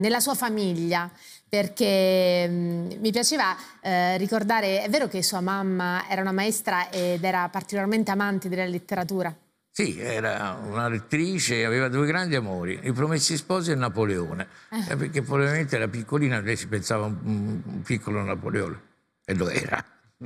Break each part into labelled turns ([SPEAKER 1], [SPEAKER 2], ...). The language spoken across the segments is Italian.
[SPEAKER 1] nella sua famiglia, perché mi piaceva ricordare, è vero che sua mamma era una maestra ed era particolarmente amante della letteratura?
[SPEAKER 2] Sì, era una lettrice, aveva due grandi amori, I Promessi Sposi e Napoleone, perché probabilmente era piccolina, lei si pensava un piccolo Napoleone, e lo era.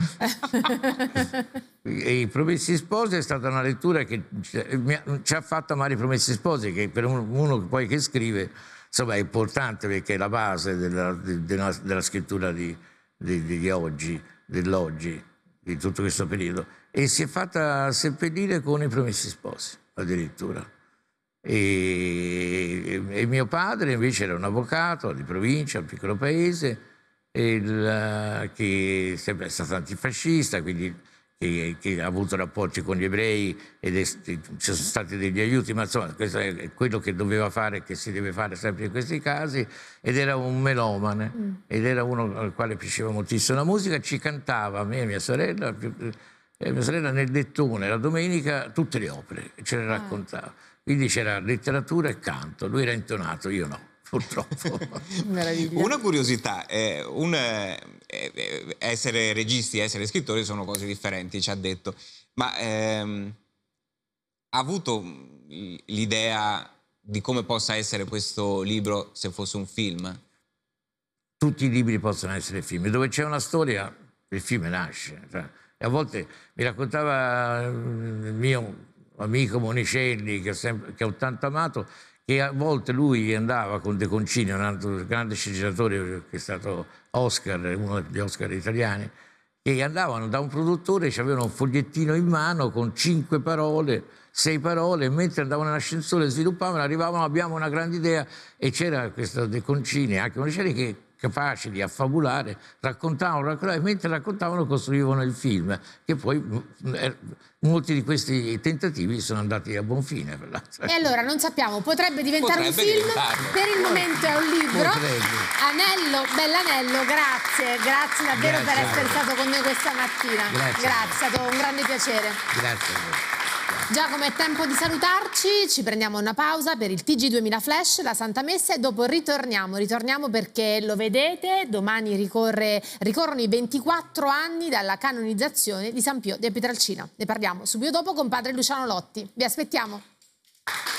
[SPEAKER 2] E I Promessi Sposi è stata una lettura che ci ha fatto amare I Promessi Sposi, che per uno poi che scrive, insomma, è importante perché è la base della scrittura di oggi, dell'oggi, di tutto questo periodo. E si è fatta seppellire con I Promessi Sposi, addirittura. E mio padre invece era un avvocato di provincia, un piccolo paese, che è sempre stato antifascista, quindi che ha avuto rapporti con gli ebrei ci sono stati degli aiuti, ma insomma questo è quello che doveva fare e che si deve fare sempre in questi casi, ed era un melomane, ed era uno al quale piaceva moltissimo la musica, ci cantava a me e mia sorella nel lettone la domenica tutte le opere, ce le raccontava, quindi c'era letteratura e canto, lui era intonato, io no. Purtroppo.
[SPEAKER 3] Una curiosità, essere registi e essere scrittori sono cose differenti, ci ha detto, ma ha avuto l'idea di come possa essere questo libro se fosse un film?
[SPEAKER 2] Tutti i libri possono essere film, dove c'è una storia il film nasce, cioè, e a volte mi raccontava il mio amico Monicelli, che ho tanto amato, che a volte lui andava con De Concini, un altro grande sceneggiatore che è stato Oscar, uno degli Oscar italiani, che andavano da un produttore e avevano un fogliettino in mano con 5 parole, 6 parole, e mentre andavano in ascensore sviluppavano, arrivavano, abbiamo una grande idea, e c'era questo De Concini, anche Monicelli, che capaci di affabulare, raccontavano, e mentre raccontavano costruivano il film, che poi molti di questi tentativi sono andati a buon fine.
[SPEAKER 1] E allora non sappiamo, potrebbe diventare un film, per il momento è un libro. Anello, Bellanello, grazie davvero per essere stato con noi questa mattina. Grazie, è stato un grande piacere.
[SPEAKER 2] Grazie a voi.
[SPEAKER 1] Giacomo, è tempo di salutarci, ci prendiamo una pausa per il TG 2000 Flash, la Santa Messa, e dopo ritorniamo perché lo vedete, domani ricorrono i 24 anni dalla canonizzazione di San Pio di Pietrelcina. Ne parliamo subito dopo con padre Luciano Lotti. Vi aspettiamo.